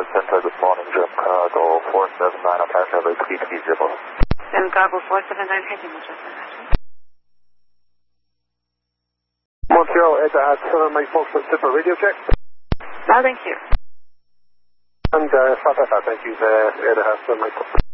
Center, good morning, Jim Cargo 479, attach level 330. Jim Cargo 479, heading Montreal. Montreal, Etihad 7, my folks on Super radio check. Loud and clear. And Fatah, thank you, Etihad 7, my folks.